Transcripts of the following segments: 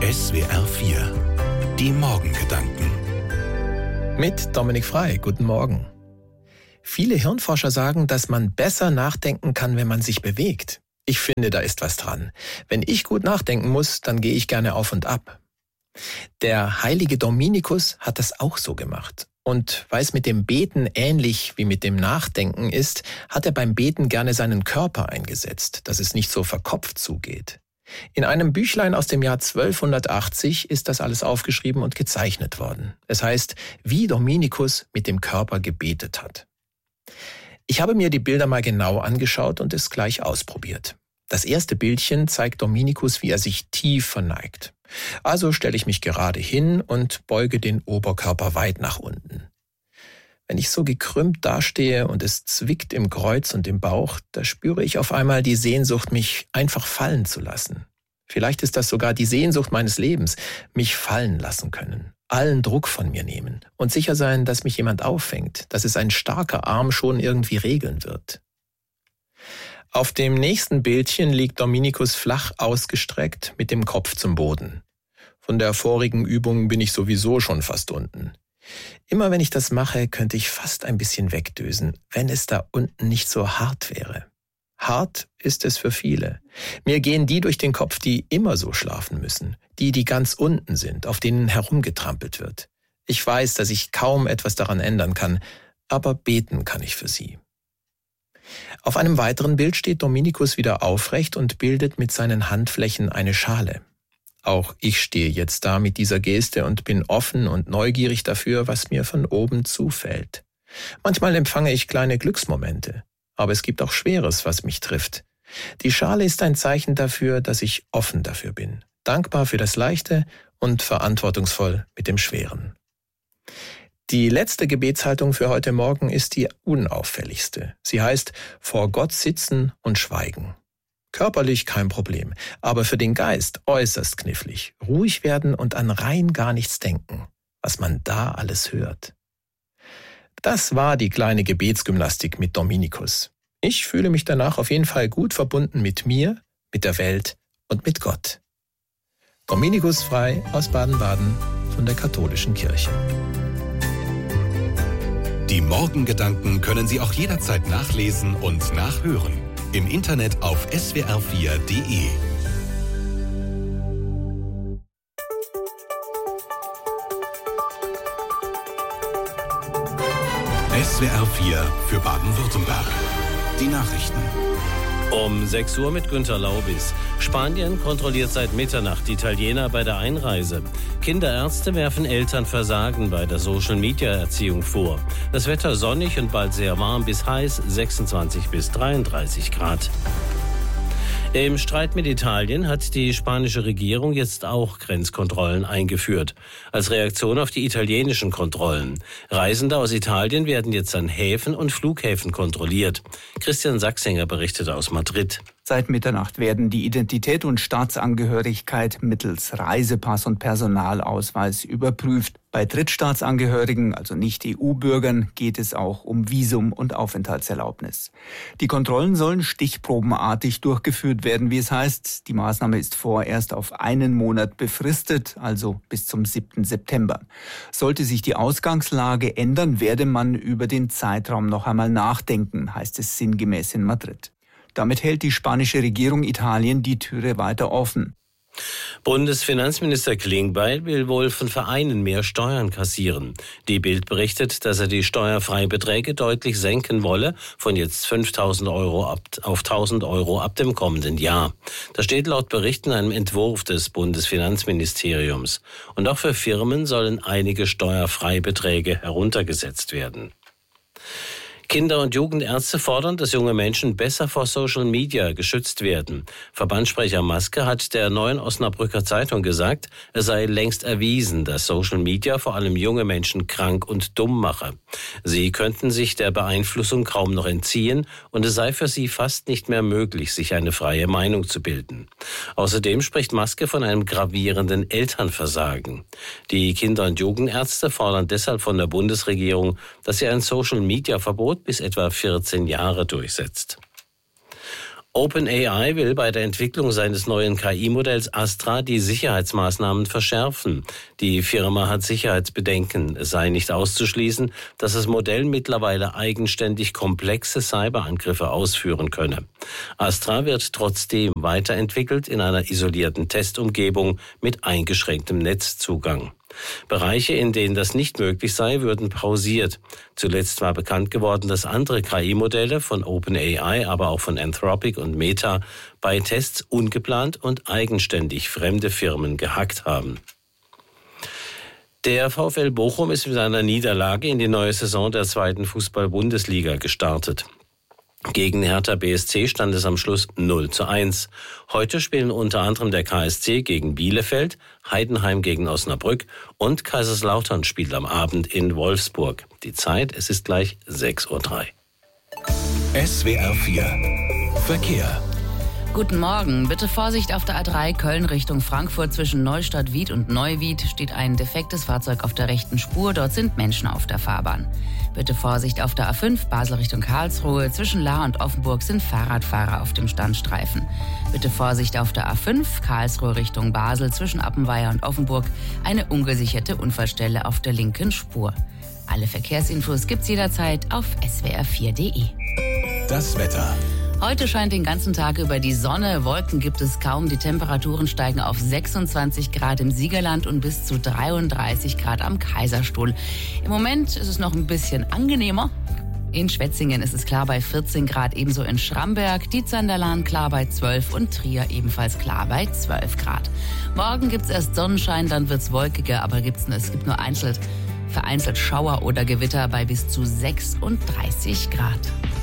SWR 4. Die Morgengedanken. Mit Dominik Frei. Guten Morgen. Viele Hirnforscher sagen, dass man besser nachdenken kann, wenn man sich bewegt. Ich finde, da ist was dran. Wenn ich gut nachdenken muss, dann gehe ich gerne auf und ab. Der heilige Dominikus hat das auch so gemacht. Und weil es mit dem Beten ähnlich wie mit dem Nachdenken ist, hat er beim Beten gerne seinen Körper eingesetzt, dass es nicht so verkopft zugeht. In einem Büchlein aus dem Jahr 1280 ist das alles aufgeschrieben und gezeichnet worden. Es heißt, wie Dominikus mit dem Körper gebetet hat. Ich habe mir die Bilder mal genau angeschaut und es gleich ausprobiert. Das erste Bildchen zeigt Dominikus, wie er sich tief verneigt. Also stelle ich mich gerade hin und beuge den Oberkörper weit nach unten. Wenn ich so gekrümmt dastehe und es zwickt im Kreuz und im Bauch, da spüre ich auf einmal die Sehnsucht, mich einfach fallen zu lassen. Vielleicht ist das sogar die Sehnsucht meines Lebens, mich fallen lassen können, allen Druck von mir nehmen und sicher sein, dass mich jemand auffängt, dass es ein starker Arm schon irgendwie regeln wird. Auf dem nächsten Bildchen liegt Dominikus flach ausgestreckt mit dem Kopf zum Boden. Von der vorigen Übung bin ich sowieso schon fast unten. Immer wenn ich das mache, könnte ich fast ein bisschen wegdösen, wenn es da unten nicht so hart wäre. Hart ist es für viele. Mir gehen die durch den Kopf, die immer so schlafen müssen, die ganz unten sind, auf denen herumgetrampelt wird. Ich weiß, dass ich kaum etwas daran ändern kann, aber beten kann ich für sie. Auf einem weiteren Bild steht Dominikus wieder aufrecht und bildet mit seinen Handflächen eine Schale. Auch ich stehe jetzt da mit dieser Geste und bin offen und neugierig dafür, was mir von oben zufällt. Manchmal empfange ich kleine Glücksmomente, aber es gibt auch Schweres, was mich trifft. Die Schale ist ein Zeichen dafür, dass ich offen dafür bin, dankbar für das Leichte und verantwortungsvoll mit dem Schweren. Die letzte Gebetshaltung für heute Morgen ist die unauffälligste. Sie heißt, vor Gott sitzen und schweigen. Körperlich kein Problem, aber für den Geist äußerst knifflig. Ruhig werden und an rein gar nichts denken, was man da alles hört. Das war die kleine Gebetsgymnastik mit Dominikus. Ich fühle mich danach auf jeden Fall gut verbunden mit mir, mit der Welt und mit Gott. Dominikus Frei aus Baden-Baden von der Katholischen Kirche. Die Morgengedanken können Sie auch jederzeit nachlesen und nachhören. Im Internet auf swr4.de. SWR 4 für Baden-Württemberg. Die Nachrichten. Um 6 Uhr mit Günter Laubis. Spanien kontrolliert seit Mitternacht Italiener bei der Einreise. Kinderärzte werfen Eltern Versagen bei der Social-Media-Erziehung vor. Das Wetter sonnig und bald sehr warm bis heiß, 26 bis 33 Grad. Im Streit mit Italien hat die spanische Regierung jetzt auch Grenzkontrollen eingeführt. Als Reaktion auf die italienischen Kontrollen. Reisende aus Italien werden jetzt an Häfen und Flughäfen kontrolliert. Christian Sachsinger berichtet aus Madrid. Seit Mitternacht werden die Identität und Staatsangehörigkeit mittels Reisepass und Personalausweis überprüft. Bei Drittstaatsangehörigen, also Nicht-EU-Bürgern, geht es auch um Visum und Aufenthaltserlaubnis. Die Kontrollen sollen stichprobenartig durchgeführt werden, wie es heißt. Die Maßnahme ist vorerst auf einen Monat befristet, also bis zum 7. September. Sollte sich die Ausgangslage ändern, werde man über den Zeitraum noch einmal nachdenken, heißt es sinngemäß in Madrid. Damit hält die spanische Regierung Italien die Türe weiter offen. Bundesfinanzminister Klingbeil will wohl von Vereinen mehr Steuern kassieren. Die Bild berichtet, dass er die Steuerfreibeträge deutlich senken wolle, von jetzt 5.000 Euro auf 1.000 Euro ab dem kommenden Jahr. Das steht laut Bericht in einem Entwurf des Bundesfinanzministeriums. Und auch für Firmen sollen einige Steuerfreibeträge heruntergesetzt werden. Kinder- und Jugendärzte fordern, dass junge Menschen besser vor Social Media geschützt werden. Verbandssprecher Maske hat der Neuen Osnabrücker Zeitung gesagt, es sei längst erwiesen, dass Social Media vor allem junge Menschen krank und dumm mache. Sie könnten sich der Beeinflussung kaum noch entziehen und es sei für sie fast nicht mehr möglich, sich eine freie Meinung zu bilden. Außerdem spricht Maske von einem gravierenden Elternversagen. Die Kinder- und Jugendärzte fordern deshalb von der Bundesregierung, dass sie ein Social-Media-Verbot bis etwa 14 Jahre durchsetzt. OpenAI will bei der Entwicklung seines neuen KI-Modells Astra die Sicherheitsmaßnahmen verschärfen. Die Firma hat Sicherheitsbedenken. Es sei nicht auszuschließen, dass das Modell mittlerweile eigenständig komplexe Cyberangriffe ausführen könne. Astra wird trotzdem weiterentwickelt in einer isolierten Testumgebung mit eingeschränktem Netzzugang. Bereiche, in denen das nicht möglich sei, würden pausiert. Zuletzt war bekannt geworden, dass andere KI-Modelle von OpenAI, aber auch von Anthropic und Meta bei Tests ungeplant und eigenständig fremde Firmen gehackt haben. Der VfL Bochum ist mit einer Niederlage in die neue Saison der 2. Fußball-Bundesliga gestartet. Gegen Hertha BSC stand es am Schluss 0:1. Heute spielen unter anderem der KSC gegen Bielefeld, Heidenheim gegen Osnabrück und Kaiserslautern spielt am Abend in Wolfsburg. Die Zeit, es ist gleich 6:03 Uhr. SWR 4 Verkehr. Guten Morgen. Bitte Vorsicht auf der A3 Köln Richtung Frankfurt. Zwischen Neustadt-Wied und Neuwied steht ein defektes Fahrzeug auf der rechten Spur. Dort sind Menschen auf der Fahrbahn. Bitte Vorsicht auf der A5 Basel Richtung Karlsruhe. Zwischen Lahr und Offenburg sind Fahrradfahrer auf dem Standstreifen. Bitte Vorsicht auf der A5 Karlsruhe Richtung Basel. Zwischen Appenweier und Offenburg eine ungesicherte Unfallstelle auf der linken Spur. Alle Verkehrsinfos gibt's jederzeit auf swr4.de. Das Wetter. Heute scheint den ganzen Tag über die Sonne. Wolken gibt es kaum. Die Temperaturen steigen auf 26 Grad im Siegerland und bis zu 33 Grad am Kaiserstuhl. Im Moment ist es noch ein bisschen angenehmer. In Schwetzingen ist es klar bei 14 Grad, ebenso in Schramberg, Dietzenderlaan klar bei 12 und Trier ebenfalls klar bei 12 Grad. Morgen gibt es erst Sonnenschein, dann wird es wolkiger, aber es gibt nur vereinzelt Schauer oder Gewitter bei bis zu 36 Grad.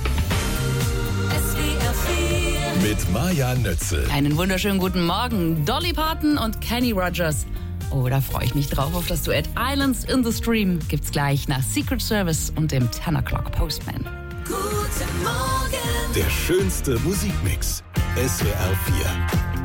Mit Maja Nötzel. Einen wunderschönen guten Morgen. Dolly Parton und Kenny Rogers. Oh, da freue ich mich drauf auf das Duett Islands in the Stream. Gibt's gleich nach Secret Service und dem 10 O'Clock Postman. Guten Morgen. Der schönste Musikmix. SWR 4.